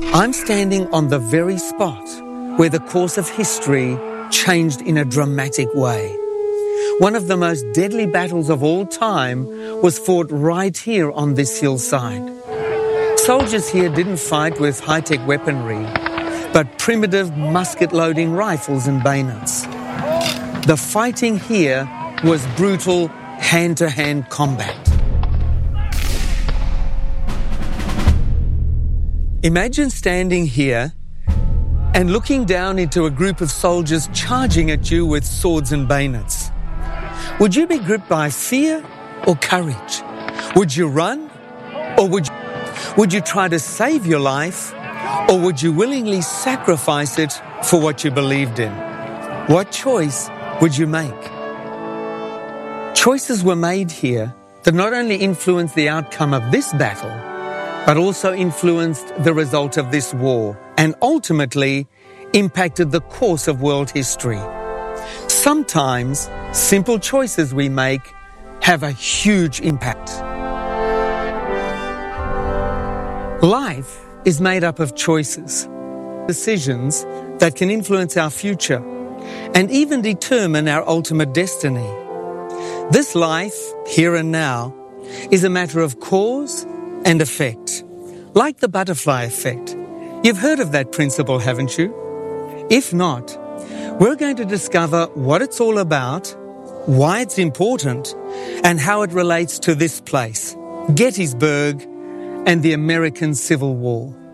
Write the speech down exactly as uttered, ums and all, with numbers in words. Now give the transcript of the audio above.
I'm standing on the very spot where the course of history changed in a dramatic way. One of the most deadly battles of all time was fought right here on this hillside. Soldiers here didn't fight with high-tech weaponry, but primitive musket-loading rifles and bayonets. The fighting here was brutal hand-to-hand combat. Imagine standing here and looking down into a group of soldiers charging at you with swords and bayonets. Would you be gripped by fear or courage? Would you run or would you, would you try to save your life, or would you willingly sacrifice it for what you believed in? What choice would you make? Choices were made here that not only influenced the outcome of this battle, but also influenced the result of this war and ultimately impacted the course of world history. Sometimes simple choices we make have a huge impact. Life is made up of choices, decisions that can influence our future and even determine our ultimate destiny. This life, here and now, is a matter of cause and effect, like the butterfly effect. You've heard of that principle, haven't you? If not, we're going to discover what it's all about, why it's important, and how it relates to this place, Gettysburg, and the American Civil War.